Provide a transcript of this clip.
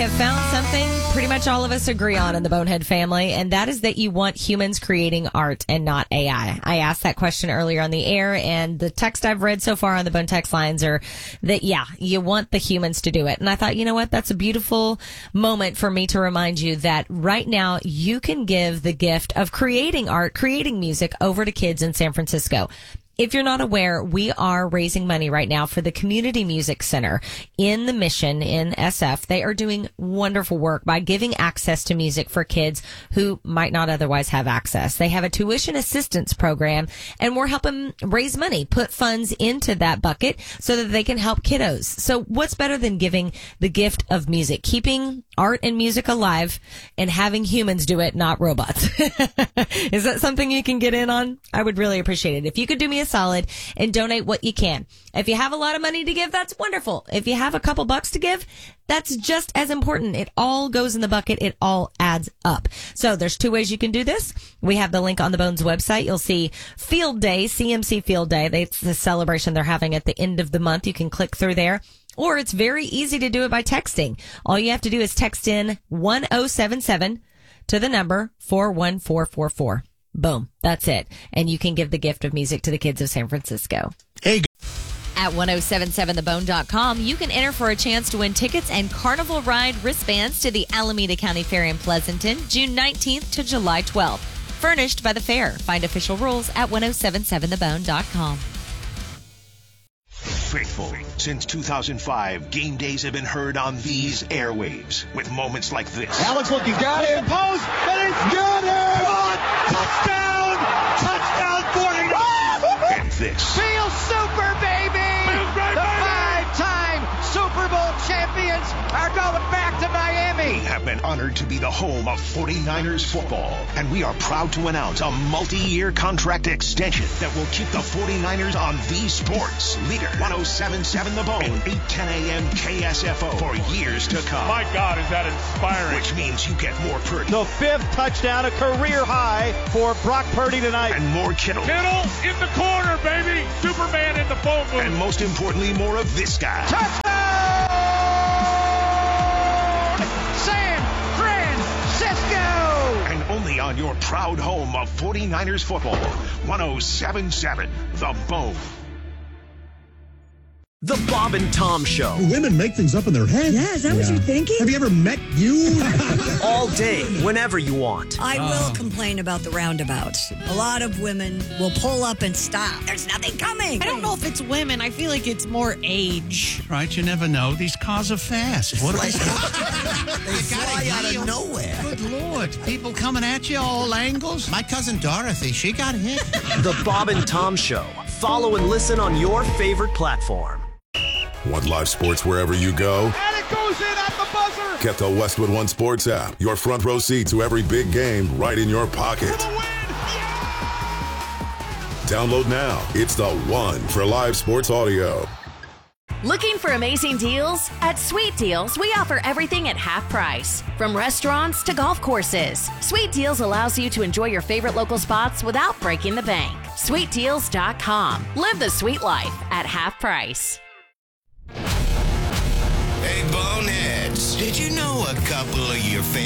have found something pretty much all of us agree on in the Bonehead family, and that is that you want humans creating art and not AI. I asked that question earlier on the air, and the text I've read so far on the Bone text lines are that, yeah, you want the humans to do it. And I thought, you know what? That's a beautiful moment for me to remind you that right now you can give the gift of creating art, creating music over to kids in San Francisco. If you're not aware, we are raising money right now for the Community Music Center in the Mission in SF. They are doing wonderful work by giving access to music for kids who might not otherwise have access. They have a tuition assistance program, and we're helping raise money, put funds into that bucket so that they can help kiddos. So what's better than giving the gift of music, keeping art and music alive and having humans do it, not robots? Is that something you can get in on? I would really appreciate it. If you could do me a solid and donate what you can. If you have a lot of money to give, that's wonderful. If you have a couple bucks to give, that's just as important. It all goes in the bucket. It all adds up. So there's two ways you can do this. We have the link on the Bones website. You'll see Field Day, CMC Field Day. It's the celebration they're having at the end of the month. You can click through there. Or it's very easy to do it by texting. All you have to do is text in 1077 to the number 41444. Boom. That's it. And you can give the gift of music to the kids of San Francisco. Hey. At 1077thebone.com, you can enter for a chance to win tickets and Carnival Ride wristbands to the Alameda County Fair in Pleasanton, June 19th to July 12th. Furnished by the fair. Find official rules at 1077thebone.com. Faithful. Since 2005, game days have been heard on these airwaves with moments like this. Alex looking, got it, post, and it's got it! Touchdown! Touchdown 49! And this. Feel super, baby! The five-time Super Bowl champions are going back to Miami. We have been honored to be the home of 49ers football, and we are proud to announce a multi-year contract extension that will keep the 49ers on the sports leader. 1077 The Bone, 8:10 a.m. KSFO for years to come. My God, is that inspiring. Which means you get more Purdy. The fifth touchdown, a career high for Brock Purdy tonight. And more Kittle. Kittle in the corner, baby. Superman in the phone booth. And most importantly, more of this guy. Touchdown! San Francisco! And only on your proud home of 49ers football. 1077 The Bone. The Bob and Tom Show. Women make things up in their head. Yeah, is that what you're thinking? Have you ever met you? All day, whenever you want. I will complain about the roundabouts. A lot of women will pull up and stop. There's nothing coming. I don't know if it's women. I feel like it's more age. Right, you never know. These cars are fast. What They fly out of nowhere. Good Lord. People coming at you all angles. My cousin Dorothy, she got hit. The Bob and Tom Show. Follow and listen on your favorite platform. Want live sports wherever you go? And it goes in at the buzzer. Get the Westwood One Sports app. Your front row seat to every big game right in your pocket. Download now. It's the one for live sports audio. Looking for amazing deals? At Sweet Deals, we offer everything at half price. From restaurants to golf courses. Sweet Deals allows you to enjoy your favorite local spots without breaking the bank. SweetDeals.com. Live the sweet life at half price. Hey, Boneheads, did you know a couple of your